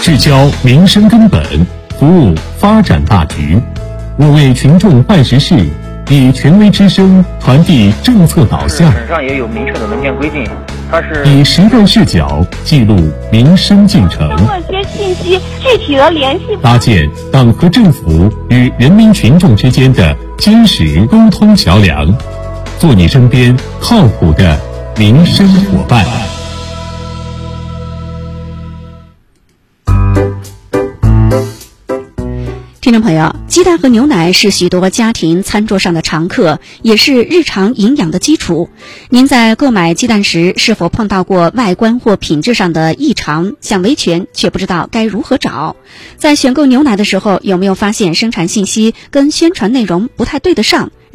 聚焦民生根本，服务发展大局。我为群众办实事，以权威之声传递政策导向。 省上也有明确的文件规定，它是以时代视角记录民生进程， 这些信息具体的联系， 搭建党和政府与人民群众之间的坚实沟通桥梁，做你身边靠谱的民生伙伴。 听众朋友，鸡蛋和牛奶是许多家庭餐桌上的常客，也是日常营养的基础。您在购买鸡蛋时，是否碰到过外观或品质上的异常，想维权却不知道该如何找？在选购牛奶的时候，有没有发现生产信息跟宣传内容不太对得上？